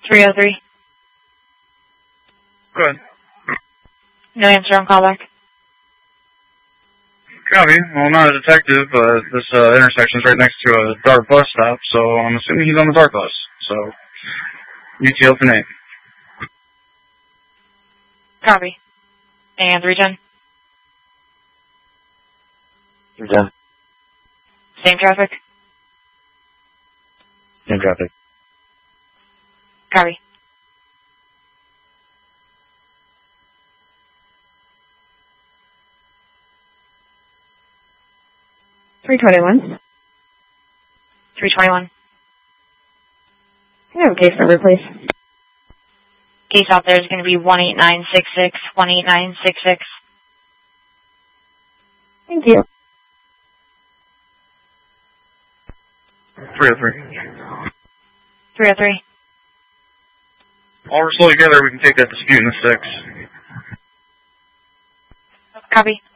303. Go ahead. No answer on callback. Copy. Well, I'm not a detective, but this intersection is right next to a DART bus stop, so I'm assuming he's on the DART bus. So, UTL for Nate. Copy. And 310. 310. Same traffic. Same traffic. Copy. $321. 321. Can I have a case number, please? Case out there is going to be 18966, 18966. Thank you. 303. 303. All we're slow together, we can take that dispute in the 6. Copy.